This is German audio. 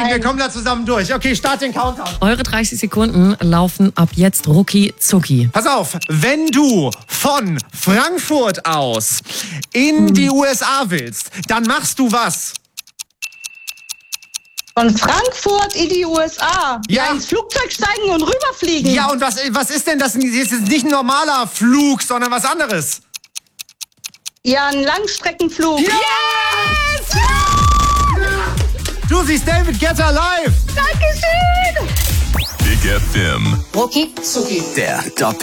wir kommen da zusammen durch. Okay, start den Countdown. Eure 30 Sekunden laufen ab jetzt rucki zucki. Pass auf, wenn du von Frankfurt aus in die USA willst, dann machst du was? Von Frankfurt in die USA. Ja. Ins Flugzeug steigen und rüberfliegen. Ja, und was ist denn das? Das ist nicht ein normaler Flug, sondern was anderes. Ja, ein Langstreckenflug. Yes! Du siehst David Guetta live. Dankeschön. Big FM. Rucki zucki. Der Doppel